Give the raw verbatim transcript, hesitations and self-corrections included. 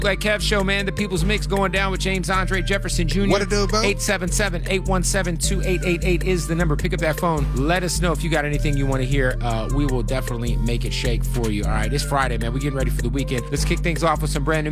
Like Kev Show, man. The People's Mix going down with James Andre Jefferson Junior What it do, bro? eight seven seven, eight one seven, two eight eight eight is the number. Pick up that phone. Let us know if you got anything you want to hear. Uh, we will definitely make it shake for you. All right, it's Friday, man. We're getting ready for the weekend. Let's kick things off with some brand new